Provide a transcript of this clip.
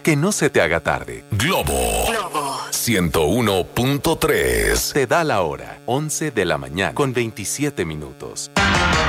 Que no se te haga tarde. Globo 101.3 te da la hora, 11 de la mañana con 27 minutos.